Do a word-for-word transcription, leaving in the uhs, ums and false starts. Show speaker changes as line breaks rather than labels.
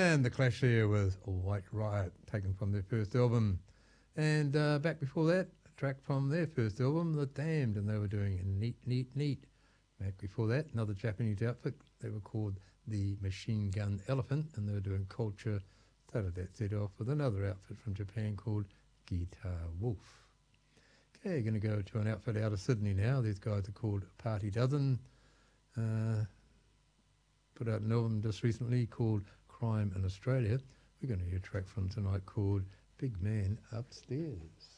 And the Clash there with White Riot, taken from their first album. And uh, back before that, a track from their first album, The Damned, and they were doing Neat, Neat, Neat. Back before that, another Japanese outfit. They were called the Machine Gun Elephant, and they were doing Culture. Started that set off with another outfit from Japan called Guitar Wolf. Okay, going to go to an outfit out of Sydney now. These guys are called Party Dozen. Uh, put out an album just recently called Crime in Australia. We're going to hear a track from tonight called Big Man Upstairs.